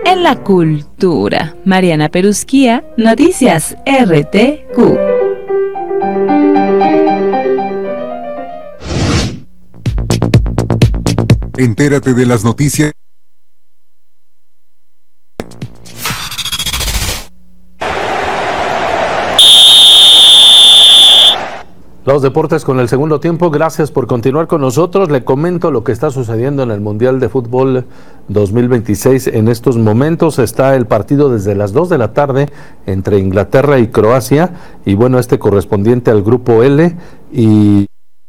en la cultura. Mariana Perusquía, Noticias RTQ. Entérate de las noticias. Los deportes con el segundo tiempo. Gracias por continuar con nosotros. Le comento lo que está sucediendo en el Mundial de Fútbol 2026. En estos momentos está el partido desde las 2 de la tarde entre Inglaterra y Croacia. Y bueno, correspondiente al grupo L y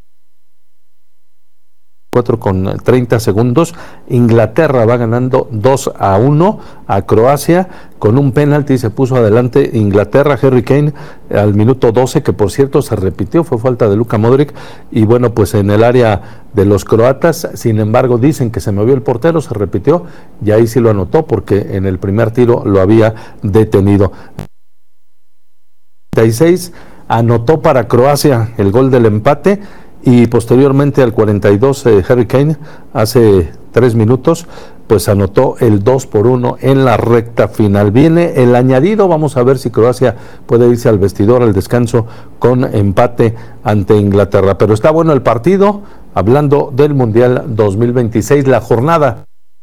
4:30. Inglaterra va ganando 2-1 a Croacia con un penalti. Se puso adelante Inglaterra, Harry Kane al minuto 12, que por cierto se repitió, fue falta de Luka Modric. Y bueno, pues en el área de los croatas, sin embargo dicen que se movió el portero, se repitió y ahí sí lo anotó porque en el primer tiro lo había detenido. 36 anotó para Croacia el gol del empate. Y posteriormente al 42, Harry Kane, hace 3 minutos, pues anotó el 2-1 en la recta final. Viene el añadido, vamos a ver si Croacia puede irse al vestidor, al descanso, con empate ante Inglaterra. Pero está bueno el partido, hablando del Mundial 2026, la jornada.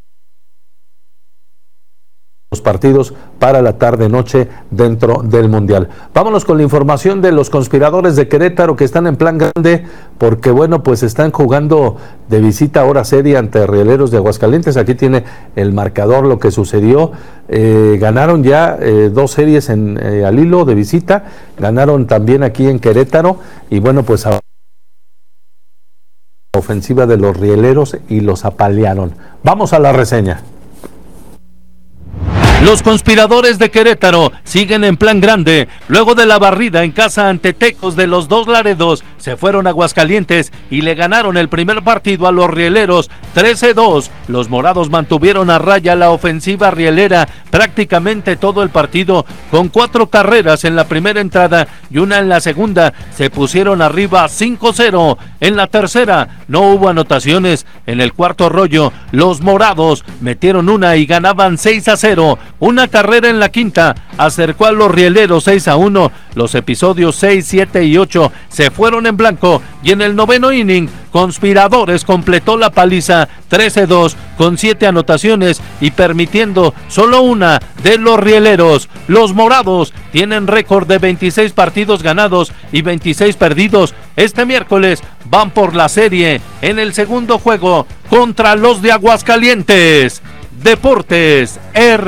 Los partidos para la tarde-noche dentro del Mundial. Vámonos con la información de los conspiradores de Querétaro que están en plan grande porque, bueno, pues están jugando de visita ahora seria ante Rieleros de Aguascalientes. Aquí tiene el marcador, lo que sucedió. Ganaron ya 2 series al hilo de visita. Ganaron también aquí en Querétaro y, bueno, pues a ofensiva de los Rieleros y los apalearon. Vamos a la reseña. Los conspiradores de Querétaro siguen en plan grande. Luego de la barrida en casa ante Tecos de los Dos Laredos, se fueron a Aguascalientes y le ganaron el primer partido a los Rieleros 13-2. Los morados mantuvieron a raya la ofensiva rielera prácticamente todo el partido, con 4 carreras en la primera entrada y una en la segunda. Se pusieron arriba 5-0. En la tercera no hubo anotaciones. En el cuarto rollo, los morados metieron una y ganaban 6-0. Una carrera en la quinta acercó a los Rieleros 6-1. Los episodios 6, 7 y 8 se fueron en blanco y en el noveno inning, Conspiradores completó la paliza 13-2 con 7 anotaciones y permitiendo solo una de los Rieleros. Los morados tienen récord de 26 partidos ganados y 26 perdidos. Este miércoles van por la serie en el segundo juego contra los de Aguascalientes. Deportes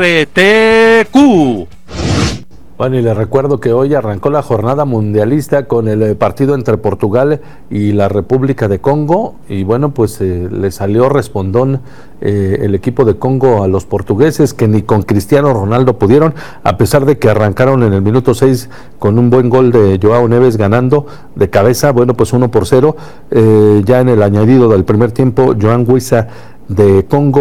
RTQ. Bueno, y les recuerdo que hoy arrancó la jornada mundialista con el partido entre Portugal y la República de Congo. Y bueno, pues le salió respondón el equipo de Congo a los portugueses, que ni con Cristiano Ronaldo pudieron, a pesar de que arrancaron en el minuto 6 con un buen gol de Joao Neves ganando de cabeza. Bueno, pues 1-0. Ya en el añadido del primer tiempo, Joan Wissa de Congo